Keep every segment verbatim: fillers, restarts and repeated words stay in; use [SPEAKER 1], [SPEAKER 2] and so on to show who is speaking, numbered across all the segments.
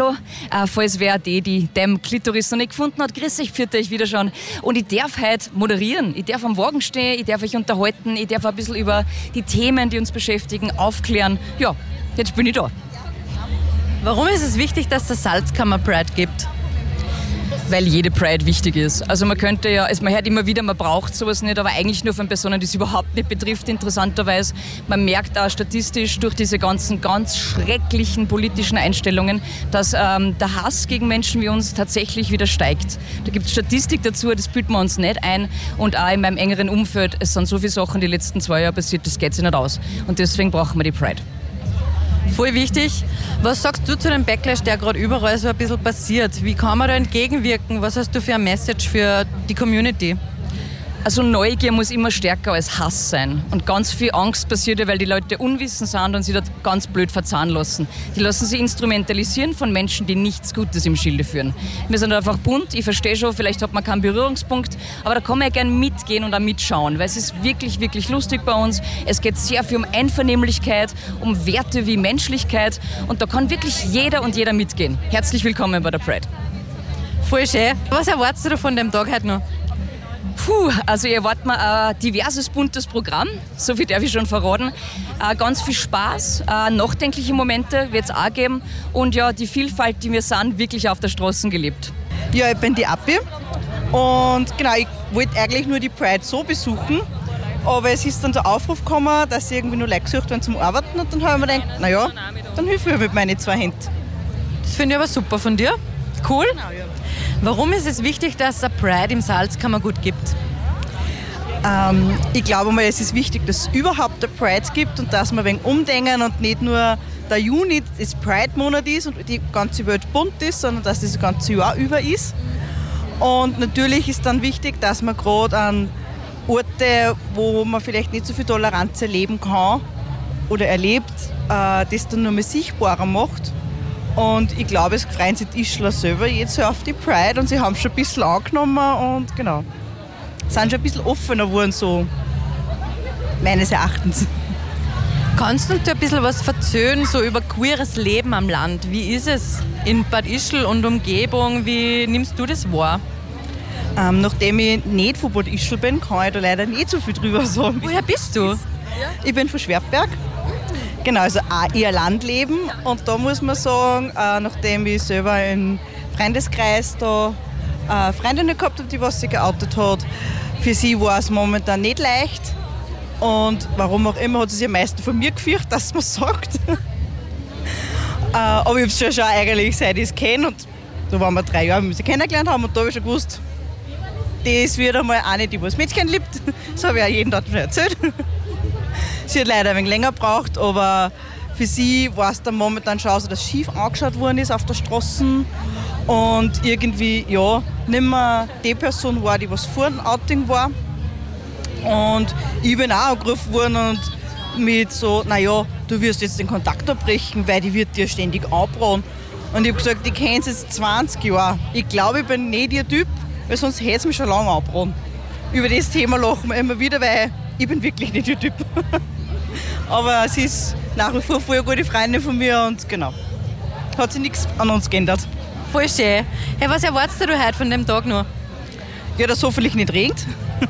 [SPEAKER 1] Hallo, äh, falls wer die, die dem Klitoris noch nicht gefunden hat, grüß euch, pfiat euch wieder schon. Und ich darf heute moderieren, ich darf am Wagen stehen, ich darf euch unterhalten, ich darf ein bisschen über die Themen, die uns beschäftigen, aufklären. Ja, jetzt bin ich da.
[SPEAKER 2] Warum ist es wichtig, dass es Salzkammer Pride gibt?
[SPEAKER 1] Weil jede Pride wichtig ist. Also man könnte ja, also man hört immer wieder, man braucht sowas nicht, aber eigentlich nur von Personen, die es überhaupt nicht betrifft, interessanterweise. Man merkt auch statistisch durch diese ganzen ganz schrecklichen politischen Einstellungen, dass ähm, der Hass gegen Menschen wie uns tatsächlich wieder steigt. Da gibt es Statistik dazu, das bilden wir uns nicht ein. Und auch in meinem engeren Umfeld, es sind so viele Sachen die letzten zwei Jahre passiert, das geht sich nicht aus. Und deswegen brauchen wir die Pride.
[SPEAKER 2] Voll wichtig. Was sagst du zu dem Backlash, der gerade überall so ein bisschen passiert? Wie kann man da entgegenwirken? Was hast du für ein Message für die Community?
[SPEAKER 1] Also Neugier muss immer stärker als Hass sein. Und ganz viel Angst passiert ja, weil die Leute unwissend sind und sich dort ganz blöd verzahnen lassen. Die lassen sich instrumentalisieren von Menschen, die nichts Gutes im Schilde führen. Wir sind einfach bunt, ich verstehe schon, vielleicht hat man keinen Berührungspunkt, aber da kann man ja gerne mitgehen und auch mitschauen, weil es ist wirklich, wirklich lustig bei uns. Es geht sehr viel um Einvernehmlichkeit, um Werte wie Menschlichkeit und da kann wirklich jeder und jeder mitgehen. Herzlich willkommen bei der Pride.
[SPEAKER 2] Voll schön. Was erwartest du von dem Tag heute noch?
[SPEAKER 1] Puh, also ich erwarte mir ein diverses, buntes Programm, so viel darf ich schon verraten. Äh, ganz viel Spaß, äh, nachdenkliche Momente wird es auch geben und ja, die Vielfalt, die wir sind, wirklich auf der Straße gelebt.
[SPEAKER 3] Ja, ich bin die Appi und genau, ich wollte eigentlich nur die Pride so besuchen, aber es ist dann der Aufruf gekommen, dass sie irgendwie nur Leute gesucht werden zum Arbeiten und dann habe ich mir gedacht, naja, dann helfe ich mit meinen zwei Händen.
[SPEAKER 2] Das finde ich aber super von dir. Cool.
[SPEAKER 3] Genau, ja.
[SPEAKER 2] Warum ist es wichtig, dass es eine Pride im Salzkammergut gibt?
[SPEAKER 3] Ähm, ich glaube mal, es ist wichtig, dass es überhaupt eine Pride gibt und dass wir ein wenig umdenken und nicht nur der Juni das Pride-Monat ist und die ganze Welt bunt ist, sondern dass das ganze Jahr über ist. Und natürlich ist dann wichtig, dass man gerade an Orte, wo man vielleicht nicht so viel Toleranz erleben kann oder erlebt, äh, das dann nur mehr sichtbarer macht. Und ich glaube, es freuen sich die Ischler selber jetzt so auf die Pride und sie haben schon ein bisschen angenommen und genau, sind schon ein bisschen offener geworden, so meines Erachtens.
[SPEAKER 2] Kannst du uns ein bisschen was erzählen, so über queeres Leben am Land? Wie ist es in Bad Ischl und Umgebung? Wie nimmst du das wahr?
[SPEAKER 3] Ähm, nachdem ich nicht von Bad Ischl bin, kann ich da leider nicht so viel drüber sagen.
[SPEAKER 2] Woher bist du?
[SPEAKER 3] Ich bin von Schwertberg. Genau, also auch eher Landleben und da muss man sagen, äh, nachdem ich selber im Freundeskreis da äh, Freundinnen gehabt habe, die was sie geoutet hat, für sie war es momentan nicht leicht und warum auch immer hat sie sich am meisten von mir gefürchtet, dass man sagt. äh, aber ich habe es schon, schon eigentlich, seit ich es kenne und da waren wir drei Jahre, wie wir sie kennengelernt haben und da habe ich schon gewusst, das wird einmal eine, die was Mädchen liebt. Das habe ich auch jeden Tag schon erzählt. Sie hat leider ein wenig länger gebraucht, aber für sie war es dann momentan schon so, dass schief angeschaut worden ist auf der Straße und irgendwie ja, nicht mehr die Person war, die was vor dem Outing war. Und ich bin auch angerufen worden und mit so, naja, du wirst jetzt den Kontakt abbrechen, weil die wird dir ständig anbrauen. Und ich habe gesagt, ich kenne sie jetzt zwanzig Jahre. Ich glaube, ich bin nicht ihr Typ, weil sonst hätte sie mich schon lange anbrauen. Über das Thema lachen wir immer wieder, weil ich bin wirklich nicht ihr Typ. Aber sie ist nach wie vor eine gute Freundin von mir und genau, hat sich nichts an uns geändert.
[SPEAKER 2] Voll schön. Hey, was erwartest du heute von dem Tag noch?
[SPEAKER 3] Ja, dass es hoffentlich nicht regnet.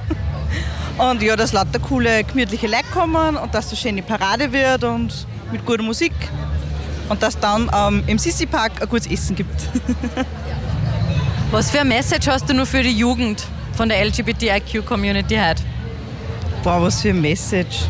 [SPEAKER 3] Und ja, dass lauter coole, gemütliche Leute kommen und dass es eine schöne Parade wird und mit guter Musik. Und dass es dann ähm, im Sissi-Park ein gutes Essen gibt.
[SPEAKER 2] Was für ein Message hast du noch für die Jugend von der L G B T I Q-Community heute?
[SPEAKER 3] Boah, was für ein Message.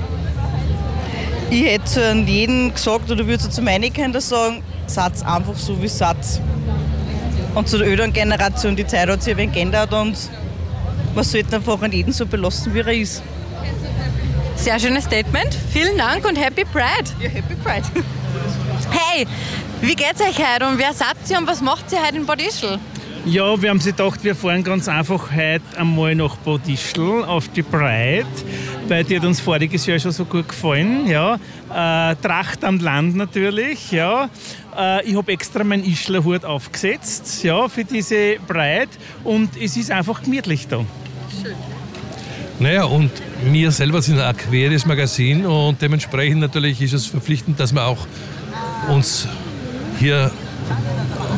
[SPEAKER 3] Ich hätte zu jedem gesagt, oder würde zu meinen Kindern sagen, seid einfach so, wie ihr seid. Und zu der älteren Generation, die Zeit hat sich ein wenig geändert und man sollte einfach an jeden so belassen, wie er ist.
[SPEAKER 2] Sehr schönes Statement. Vielen Dank und Happy Pride.
[SPEAKER 3] Ja, Happy Pride.
[SPEAKER 2] Hey, wie geht's euch heute und wer seid ihr und was macht ihr heute in Bad Ischl?
[SPEAKER 4] Ja, wir haben sich gedacht, wir fahren ganz einfach heute einmal nach Bad Ischl auf die Pride, weil die hat uns voriges Jahr schon so gut gefallen. Ja. Äh, Tracht am Land natürlich. Ja. Äh, ich habe extra meinen Ischler Hut aufgesetzt, ja, für diese Pride und es ist einfach gemütlich da.
[SPEAKER 5] Schön. Naja, und wir selber sind ein queeres Magazin und dementsprechend natürlich ist es verpflichtend, dass wir auch uns hier